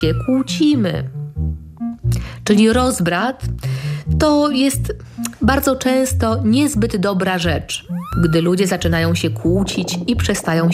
się kłócimy. Czyli rozbrat to jest bardzo często niezbyt dobra rzecz, gdy ludzie zaczynają się kłócić i przestają